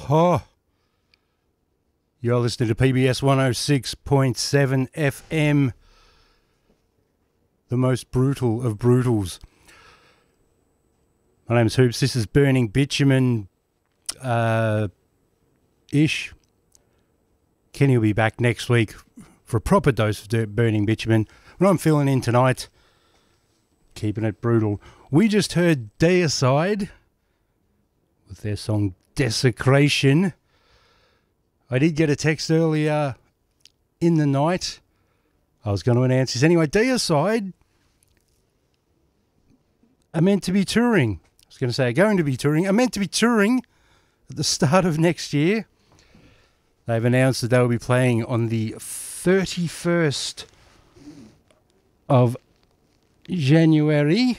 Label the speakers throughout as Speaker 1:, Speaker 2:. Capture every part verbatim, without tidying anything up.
Speaker 1: Oh, you're listening to P B S one oh six point seven F M, the most brutal of brutals. My name's Hoops. This is Burning Bitumen uh, ish. Kenny will be back next week for a proper dose of Burning Bitumen. But I'm filling in tonight, keeping it brutal. We just heard Deicide with their song Desecration. I did get a text earlier in the night. I was going to announce this anyway. Deicide are meant to be touring. I was going to say going to be touring. Are meant to be touring at the start of next year. They've announced that they will be playing on the thirty-first of January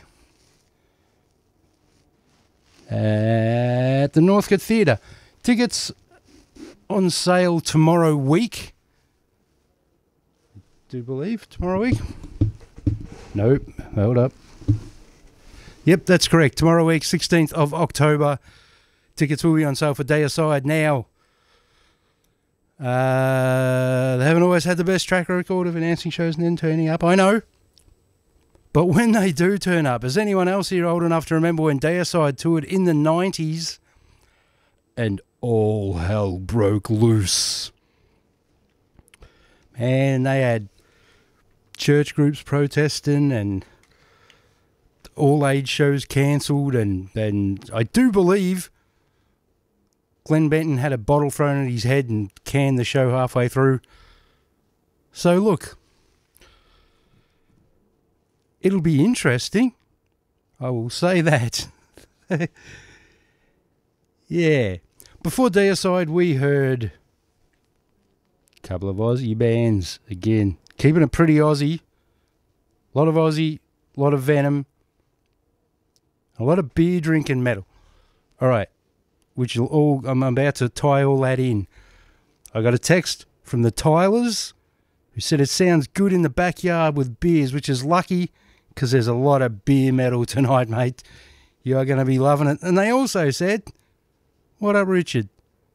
Speaker 1: at the Northcote Theatre. Tickets on sale tomorrow week. Do you believe tomorrow week? Nope. Hold up. Yep, that's correct. Tomorrow week, sixteenth of October. Tickets will be on sale for Deicide now. Uh, they haven't always had the best track record of announcing shows and then turning up. I know. But when they do turn up, is anyone else here old enough to remember when Deicide toured in the nineties and all hell broke loose? Man, they had church groups protesting and all age shows cancelled, and, and I do believe Glenn Benton had a bottle thrown at his head and canned the show halfway through. So look, it'll be interesting. I will say that. Yeah. Before Deicide, we heard a couple of Aussie bands. Again, keeping it pretty Aussie. A lot of Aussie, a lot of Venom, a lot of beer drinking metal. All right. Which will all, I'm about to tie all that in. I got a text from the Tylers who said it sounds good in the backyard with beers, which is lucky because there's a lot of beer metal tonight, mate. You are going to be loving it. And they also said, what up, Richard?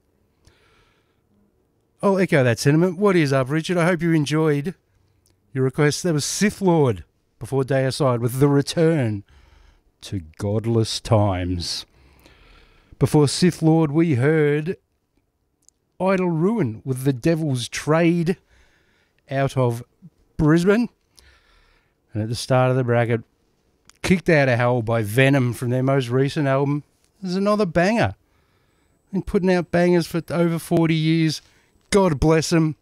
Speaker 1: I'll echo that sentiment. What is up, Richard? I hope you enjoyed your request. That was Sith Lord before Deicide with The Return to Godless Times. Before Sith Lord, we heard Idle Ruin with The Devil's Trade out of Brisbane. And at the start of the bracket, Kicked Out of Hell by Venom from their most recent album. There's another banger. Been putting out bangers for over forty years. God bless them.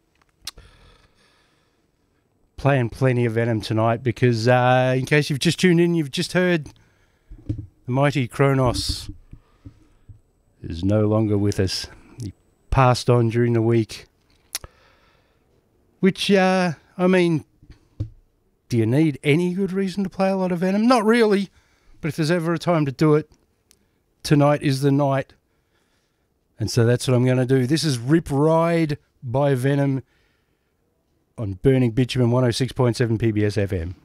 Speaker 1: Playing plenty of Venom tonight because, uh, in case you've just tuned in, you've just heard the mighty Kronos is no longer with us. He passed on during the week. Which, uh, I mean, do you need any good reason to play a lot of Venom? Not really. But if there's ever a time to do it, tonight is the night. And so that's what I'm going to do. This is Rip Ride by Venom on Burning Bitumen one oh six point seven P B S F M.